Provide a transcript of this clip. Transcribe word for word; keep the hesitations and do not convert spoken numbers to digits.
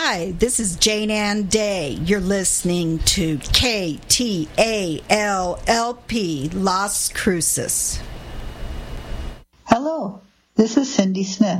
Hi, this is Jane Ann Day. You're listening to K T A L L P Las Cruces. Hello, this is Cindy Smith.